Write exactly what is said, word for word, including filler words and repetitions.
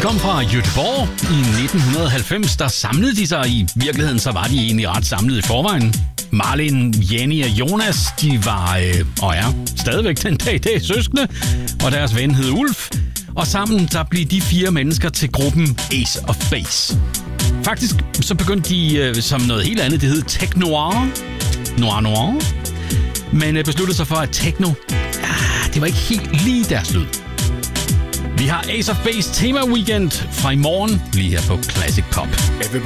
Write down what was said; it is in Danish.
kom fra Göteborg. I nitten halvfems, der samlede de sig. I virkeligheden så var de egentlig ret samlet i forvejen. Malin, Jenny og Jonas, de var, øh, og er stadigvæk den dag i dag søskende, og deres ven hed Ulf. Og sammen der blev de fire mennesker til gruppen Ace of Base. Faktisk så begyndte de øh, som noget helt andet. Det hed Technoir. Noir Noir. Men øh, besluttede sig for, at techno, ah, det var ikke helt lige deres lyd. Vi har Ace of Base tema weekend fra i morgen, lige her på Classic Pop.